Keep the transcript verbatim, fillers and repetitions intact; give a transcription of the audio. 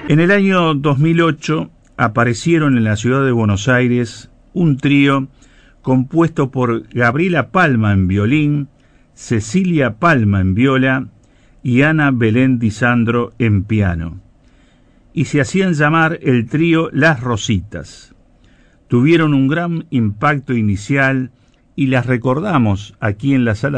En el año dos mil ocho aparecieron en la ciudad de Buenos Aires un trío compuesto por Gabriela Palma en violín, Cecilia Palma en viola y Ana Belén Di Sandro en piano. Y se hacían llamar el trío Las Rositas. Tuvieron un gran impacto inicial y las recordamos aquí en la sala